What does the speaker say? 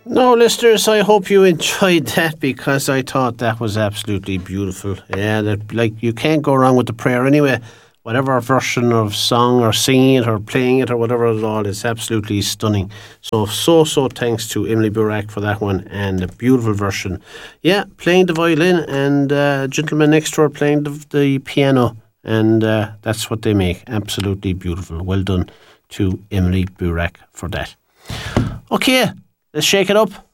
No, listeners, I hope you enjoyed that because I thought that was absolutely beautiful. Yeah, you can't go wrong with the prayer anyway. Whatever version of song or singing it or playing it or whatever it all is, absolutely stunning. So thanks to Emily Burak for that one and a beautiful version. Yeah, playing the violin and gentleman next door playing the piano, and that's what they make. Absolutely beautiful. Well done to Emily Burak for that. Okay, let's shake it up.